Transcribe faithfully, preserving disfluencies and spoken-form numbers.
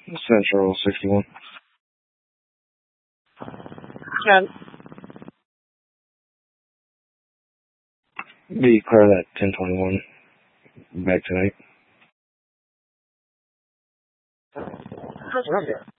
Central sixty-one. ten. Be clear that ten twenty-one. Back tonight. How's it up there?